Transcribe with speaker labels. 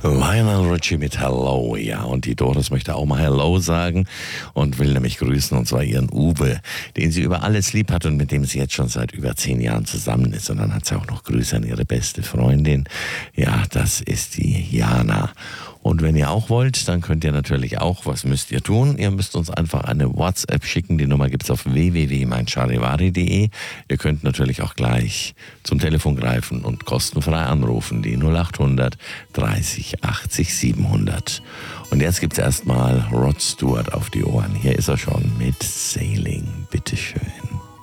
Speaker 1: Lionel Richie mit Hello, ja, und die Doris möchte auch mal Hello sagen und will nämlich grüßen, und zwar ihren Uwe, den sie über alles lieb hat und mit dem sie jetzt schon seit über 10 Jahren zusammen ist. Und dann hat sie auch noch Grüße an ihre beste Freundin, ja, das ist die Jana. Und wenn ihr auch wollt, dann könnt ihr natürlich auch, was müsst ihr tun? Ihr müsst uns einfach eine WhatsApp schicken. Die Nummer gibt's auf www.meincharivari.de. Ihr könnt natürlich auch gleich zum Telefon greifen und kostenfrei anrufen. Die 0800 30 80 700. Und jetzt gibt's erstmal Rod Stewart auf die Ohren. Hier ist er schon mit Sailing. Bitteschön.